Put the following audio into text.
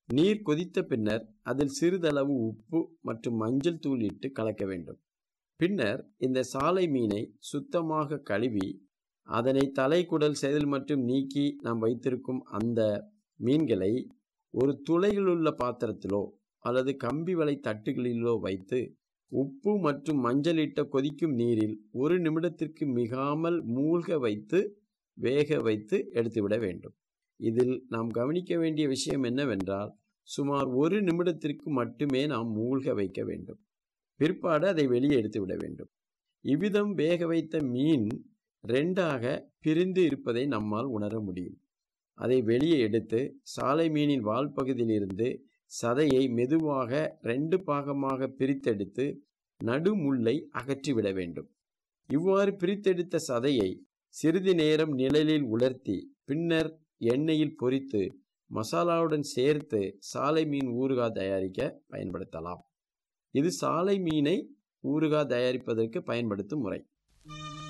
நீர் கொதித்த பின்னர் அதில் சிறிதளவு உப்பு மற்றும் மஞ்சள் தூள் இட்டு கலக்க வேண்டும். பின்னர் இந்த சாலை மீனை சுத்தமாக கழுவி அதனை தலை, குடல், செதில் மற்றும் நீக்கி நாம் வைத்திருக்கும் அந்த மீன்களை ஒரு துளையிலுள்ள பாத்திரத்திலோ அல்லது கம்பி வலை தட்டுகளிலோ வைத்து உப்பு மற்றும் மஞ்சள் இட்ட கொதிக்கும் நீரில் 1 நிமிடத்திற்கு மிகாமல் மூழ்க வைத்து வேக வைத்து எடுத்துவிட வேண்டும். இதில் நாம் கவனிக்க வேண்டிய விஷயம் என்னவென்றால், சுமார் 1 நிமிடத்திற்கு மட்டுமே நாம் மூழ்க வைக்க வேண்டும். பிற்பாடு அதை வெளியே எடுத்து விட வேண்டும். இவ்விதம் வேக வைத்த மீன் 2ஆக பிரிந்து இருப்பதை நம்மால் உணர முடியும். அதை வெளியே எடுத்து சாலை மீனின் வால் பகுதியிலிருந்து சதையை மெதுவாக 2 பாகமாக பிரித்தெடுத்து நடுமுள்ளை அகற்றிவிட வேண்டும். இவ்வாறு பிரித்தெடுத்த சதையை சிறிது நேரம் நிழலில் உலர்த்தி பின்னர் எண்ணெயில் பொரித்து மசாலாவுடன் சேர்த்து சாலை மீன் ஊறுகாய் தயாரிக்க பயன்படுத்தலாம். இது சாலை மீனை ஊறுகாய் தயாரிப்பதற்கு பயன்படுத்தும் முறை.